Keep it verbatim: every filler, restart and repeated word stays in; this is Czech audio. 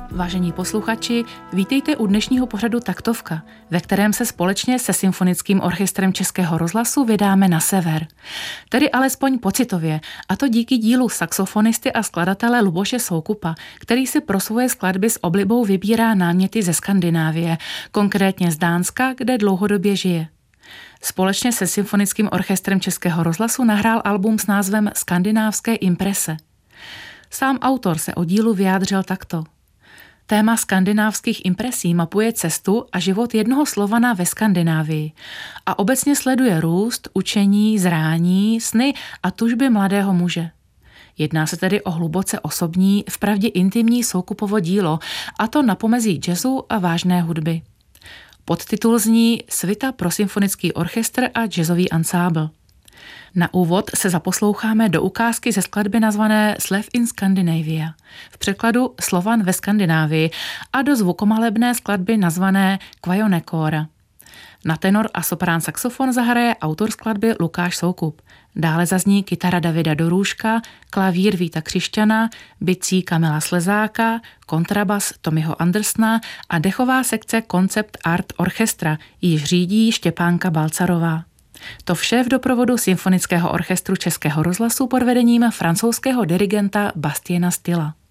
Vážení posluchači, vítejte u dnešního pořadu Taktovka, ve kterém se společně se Symfonickým orchestrem Českého rozhlasu vydáme na sever. Tedy alespoň pocitově, a to díky dílu saxofonisty a skladatele Luboše Soukupa, který si pro svoje skladby s oblibou vybírá náměty ze Skandinávie, konkrétně z Dánska, kde dlouhodobě žije. Společně se Symfonickým orchestrem Českého rozhlasu nahrál album s názvem Skandinávské imprese. Sám autor se o dílu vyjádřil takto. Téma skandinávských impresí mapuje cestu a život jednoho Slovana ve Skandinávii a obecně sleduje růst, učení, zrání, sny a tužby mladého muže. Jedná se tedy o hluboce osobní, vpravdě intimní Soukupovo dílo, a to na pomezí jazzu a vážné hudby. Podtitul zní Svita pro symfonický orchestr a jazzový ansábl. Na úvod se zaposloucháme do ukázky ze skladby nazvané Slav in Scandinavia, v překladu Slovan ve Skandinávii, a do zvukomalebné skladby nazvané Kvajonekóra. Na tenor a soprán saxofon zahraje autor skladby Lukáš Soukup. Dále zazní kytara Davida Dorůžka, klavír Víta Křišťana, bicí Kamila Slezáka, kontrabas Tommyho Andersna a dechová sekce Concept Art Orchestra, již řídí Štěpánka Balcarová. To vše v doprovodu Symfonického orchestru Českého rozhlasu pod vedením francouzského dirigenta Bastiena Stilla.